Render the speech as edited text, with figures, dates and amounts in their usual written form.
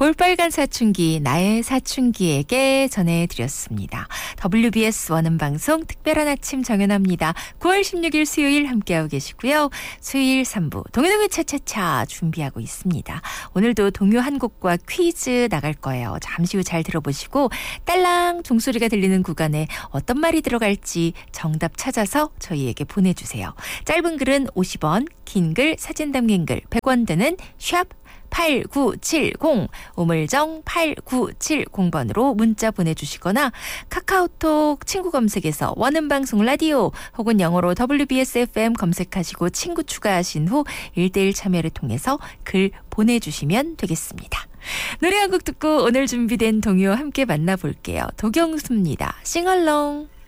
볼빨간 사춘기 나의 사춘기에게 전해드렸습니다. WBS 원음방송 특별한 아침 정연합니다. 9월 16일 수요일 함께하고 계시고요. 수요일 3부 동요동요 차차차 준비하고 있습니다. 오늘도 동요 한 곡과 퀴즈 나갈 거예요. 잠시 후 잘 들어보시고 딸랑 종소리가 들리는 구간에 어떤 말이 들어갈지 정답 찾아서 저희에게 보내주세요. 짧은 글은 50원, 긴 글, 사진 담긴 글 100원 드는 샵 8970 우물정 8970번으로 문자 보내주시거나 카카오톡 친구 검색에서 원음방송 라디오 혹은 영어로 WBS FM 검색하시고 친구 추가하신 후 1대1 참여를 통해서 글 보내주시면 되겠습니다. 노래 한 곡 듣고 오늘 준비된 동요 함께 만나볼게요. 도경수입니다. 싱얼롱.